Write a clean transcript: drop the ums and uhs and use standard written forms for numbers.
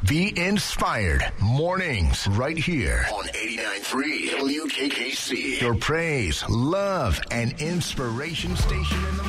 Be inspired. Mornings right here on 89.3 WKKC. Your praise, love, and inspiration station in the